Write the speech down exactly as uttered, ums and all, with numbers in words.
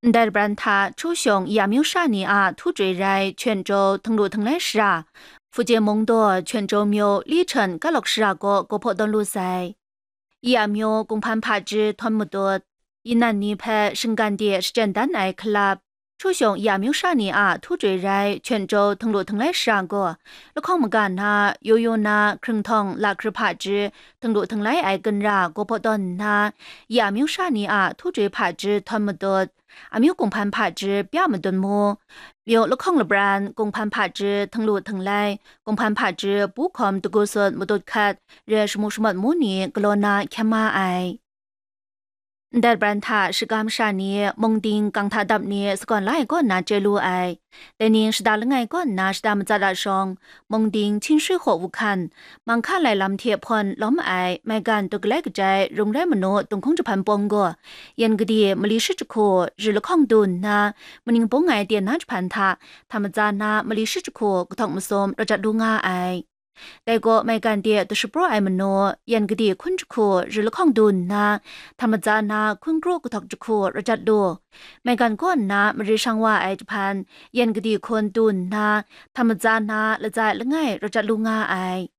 代不然他抽象亚苗沙尼啊，突追来泉州藤路藤来时啊，福建蒙多泉州苗里程格洛时啊个个破段路塞，亚苗公盘帕之团木多，以南尼派生干的是简单爱 club。抽象亚苗沙尼啊，突追来泉州藤路藤来时啊个，แล้วข้องมืกันนะโยโยนะครึ่งทองลาครพาจือทั้งลุทั้งไลไอกันราก็พอตอนนะยามิวชานีอ่ะทุจริพาจือทอมมดดอามิวกงพันพาจือเปียมดนโมเมียวแล้วข้องละบรานกงพันพาจือทั้งลุทั้งไลกงพันพาจือปูคอมตะกุสดมดดคัดเรชมุชมัดมูนีกลอนาแคมาไอแต่บรันทาสกามชานีมงดิงกังทาดับนี้สก่อนไล่ก็น่าเจลูไอแต่นี้สดาลไงก็น่าสดามจัดชองมงดิงชิงชื่อหัววุคันมังค่าไหลลำเทียพรล้อมไอไม่กันตกเล็กใจโรงแรมมโนตรงคงจะพันปงกัวยันกดีมลิชิจโคหรือละข้องดุนนะมันยังปงไอเดียนน่าจะพันทาธรรมจานามลิชิจโคก็ต้องมาสมเราจะดูง่าไอแต่ก็ไม่กันเดียตัวสปรไอมโนยันกดีคุณจุโคหรือละข้องดุนนะธรรมจานาคุณกรูกทอกจุโคระจัดดูไม่กันก้นนะมริช่างว่าไอจพันยันกดีคนดุนนะธรรมจานาละใจละไงระจัดลุงาไอ